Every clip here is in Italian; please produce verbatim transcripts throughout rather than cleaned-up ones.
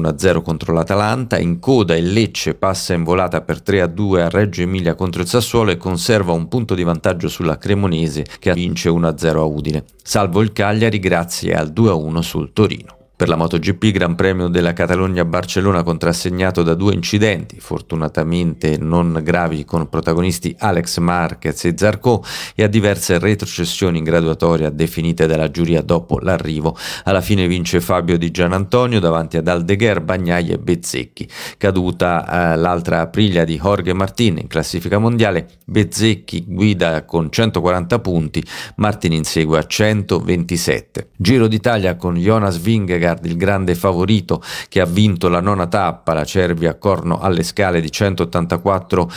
uno a zero contro l'Atalanta. In coda il Lecce passa in volata per tre a due a Reggio Emilia contro il Sassuolo e conserva un punto di vantaggio sulla Cremonese, che vince uno a zero a Udine, salvo il Cagliari grazie al due a uno sul Torino. Per la MotoGP Gran Premio della Catalogna Barcellona contrassegnato da due incidenti, fortunatamente non gravi, con protagonisti Alex Marquez e Zarco, e a diverse retrocessioni in graduatoria definite dalla giuria dopo l'arrivo. Alla fine vince Fabio Di Gianantonio davanti ad Aldeguer, Bagnaia e Bezzecchi. Caduta eh, l'altra Aprilia di Jorge Martin in classifica mondiale, Bezzecchi guida con centoquaranta punti, Martin insegue a centoventisette. Giro d'Italia con Jonas Vingegaard, il grande favorito, che ha vinto la nona tappa, la Cervia Corno alle Scale di centottantaquattro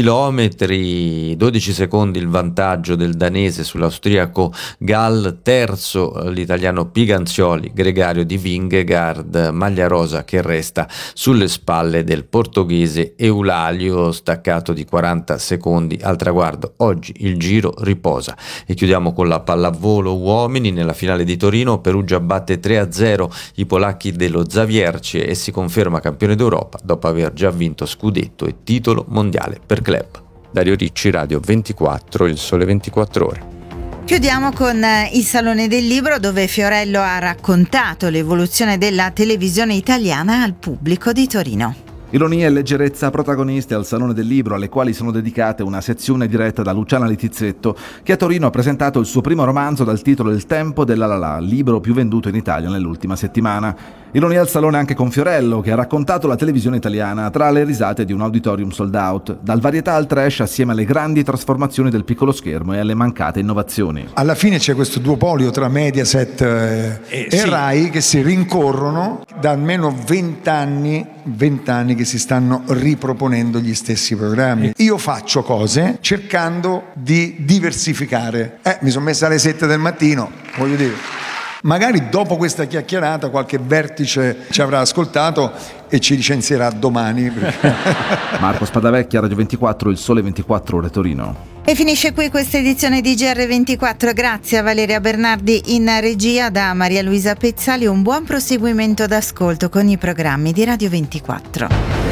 chilometri, dodici secondi il vantaggio del danese sull'austriaco Gall, terzo l'italiano Piganzioli, gregario di Vingegaard, maglia rosa che resta sulle spalle del portoghese Eulalio, staccato di quaranta secondi al traguardo. Oggi il Giro riposa. E chiudiamo con la pallavolo uomini. Nella finale di Torino Perugia batte tre a zero i polacchi dello Zawiercie e si conferma campione d'Europa dopo aver già vinto scudetto e titolo mondiale per club. Dario Ricci, Radio ventiquattro, Il Sole ventiquattro Ore. Chiudiamo con il Salone del Libro, dove Fiorello ha raccontato l'evoluzione della televisione italiana al pubblico di Torino. Ironia e leggerezza protagoniste al Salone del Libro, alle quali sono dedicate una sezione diretta da Luciana Litizzetto, che a Torino ha presentato il suo primo romanzo dal titolo Il tempo della Lalà, libro più venduto in Italia nell'ultima settimana. Ironia al Salone anche con Fiorello, che ha raccontato la televisione italiana tra le risate di un auditorium sold out, dal varietà al trash assieme alle grandi trasformazioni del piccolo schermo e alle mancate innovazioni. Alla fine c'è questo duopolio tra Mediaset eh, eh, e sì. Rai, che si rincorrono da almeno vent'anni, vent'anni che si stanno riproponendo gli stessi programmi. Io faccio cose cercando di diversificare. Eh, mi sono messa alle sette del mattino, voglio dire. Magari dopo questa chiacchierata qualche vertice ci avrà ascoltato e ci licenzierà domani. Marco Spadavecchia, Radio ventiquattro, Il Sole ventiquattro Ore Torino. E finisce qui questa edizione di G R ventiquattro. Grazie a Valeria Bernardi in regia, da Maria Luisa Pezzali un buon proseguimento d'ascolto con i programmi di Radio ventiquattro.